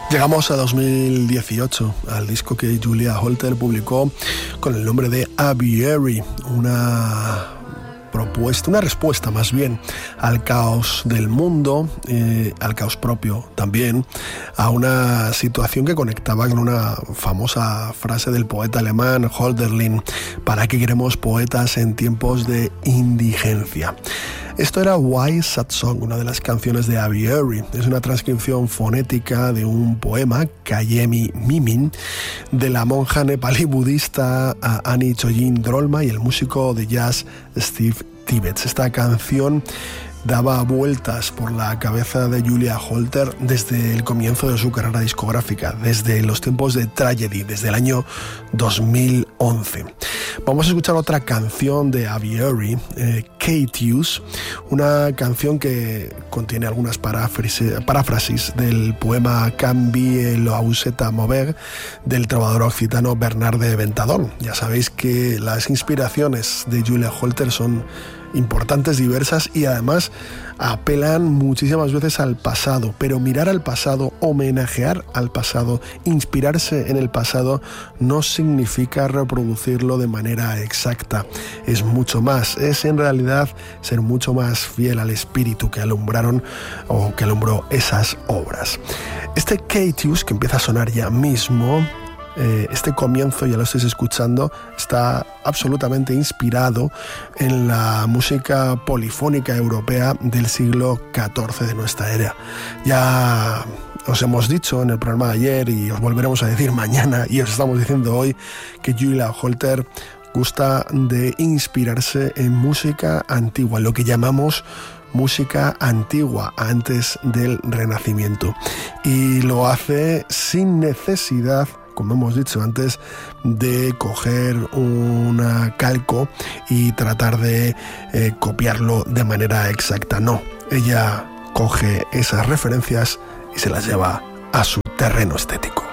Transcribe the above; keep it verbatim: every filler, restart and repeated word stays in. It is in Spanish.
Llegamos a dos mil dieciocho, al disco que Julia Holter publicó con el nombre de Aviary, una propuesta, una respuesta más bien al caos del mundo, eh, al caos propio también, a una situación que conectaba con una famosa frase del poeta alemán Hölderlin: ¿para qué queremos poetas en tiempos de indigencia? Esto era Why Sad Song, una de las canciones de Aviary. Es una transcripción fonética de un poema, Kayemi Mimin, de la monja nepalí budista Annie Chojin Drolma y el músico de jazz Steve Tibbets. Esta canción daba vueltas por la cabeza de Julia Holter desde el comienzo de su carrera discográfica, desde los tiempos de Tragedy, desde el año dos mil once. Vamos a escuchar otra canción de Aviary, eh, Keitius, una canción que contiene algunas paráfrasis, paráfrasis del poema Cambie lo auseta mover del trovador occitano Bernard de Ventadón. Ya sabéis que las inspiraciones de Julia Holter son importantes, diversas y además apelan muchísimas veces al pasado, pero mirar al pasado, homenajear al pasado, inspirarse en el pasado no significa reproducirlo de manera exacta, es mucho más, es en realidad ser mucho más fiel al espíritu que alumbraron o que alumbró esas obras. Este Keitius, que empieza a sonar ya mismo, este comienzo, ya lo estáis escuchando, está absolutamente inspirado en la música polifónica europea del siglo catorce de nuestra era. Ya os hemos dicho en el programa de ayer y os volveremos a decir mañana y os estamos diciendo hoy que Julia Holter gusta de inspirarse en música antigua, lo que llamamos música antigua, antes del Renacimiento, y lo hace sin necesidad, como hemos dicho antes, de coger un calco y tratar de eh, copiarlo de manera exacta. No, ella coge esas referencias y se las lleva a su terreno estético.